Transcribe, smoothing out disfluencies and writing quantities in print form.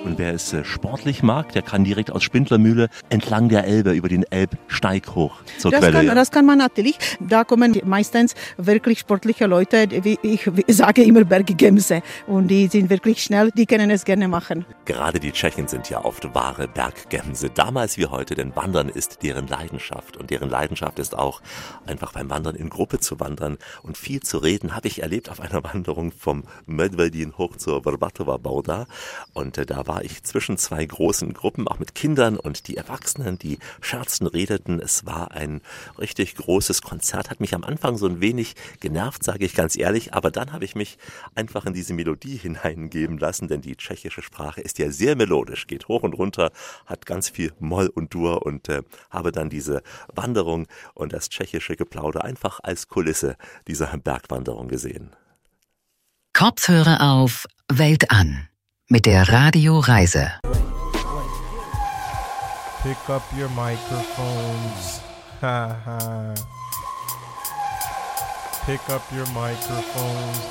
Und wer es sportlich mag, der kann direkt aus Spindlermühle entlang der Elbe über den Elbsteig hoch zur Quelle. Das kann man natürlich. Da kommen meistens wirklich sportliche Leute, wie ich sage immer Berggämse. Und die sind wirklich schnell, die können es gerne machen. Gerade die Tschechen sind ja oft wahre Berggämse. Damals wie heute, denn Wandern ist deren Leidenschaft. Und deren Leidenschaft ist auch, einfach beim Wandern in Gruppe zu wandern. Und viel zu reden habe ich erlebt auf einer Wanderung vom Medvedin hoch zur Vrbatova Bauda. Und da war ich zwischen zwei großen Gruppen, auch mit Kindern, und die Erwachsenen, die scherzten, redeten. Es war ein richtig großes Konzert, hat mich am Anfang so ein wenig genervt, sage ich ganz ehrlich, aber dann habe ich mich einfach in diese Melodie hineingeben lassen, denn die tschechische Sprache ist ja sehr melodisch, geht hoch und runter, hat ganz viel Moll und Dur, und habe dann diese Wanderung und das tschechische Geplauder einfach als Kulisse dieser Bergwanderung gesehen. Kopfhörer auf, Welt an mit der Radio-Reise. Pick up your microphones. Ha ha. Pick up your microphones.